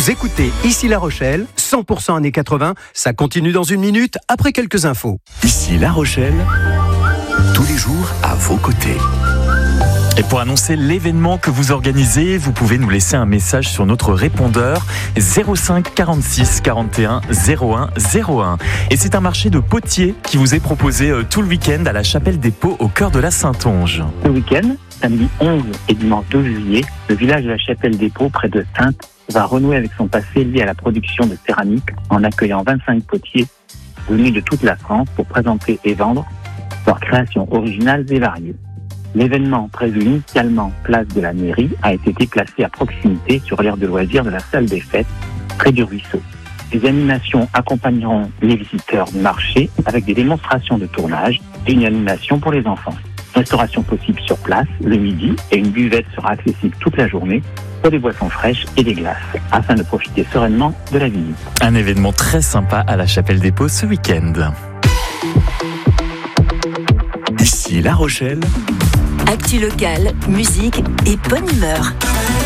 Vous écoutez Ici La Rochelle, 100% années 80, ça continue dans une minute après quelques infos. Ici La Rochelle, tous les jours à vos côtés. Et pour annoncer l'événement que vous organisez, vous pouvez nous laisser un message sur notre répondeur 05 46 41 01 01. Et c'est un marché de potiers qui vous est proposé tout le week-end à la Chapelle des Pots au cœur de la Saintonge. Ce week-end, samedi 11 et dimanche 2 juillet, le village de la Chapelle des Pots, près de Saintes, va renouer avec son passé lié à la production de céramique en accueillant 25 potiers venus de toute la France pour présenter et vendre leurs créations originales et variées. L'événement, prévu initialement place de la mairie, a été déplacé à proximité sur l'aire de loisirs de la salle des fêtes, près du ruisseau. Les animations accompagneront les visiteurs du marché avec des démonstrations de tournage et une animation pour les enfants. Restauration possible sur place le midi et une buvette sera accessible toute la journée pour des boissons fraîches et des glaces, afin de profiter sereinement de la visite. Un événement très sympa à la Chapelle des Pots ce week-end. Ici La Rochelle, actu locale, musique et bonne humeur.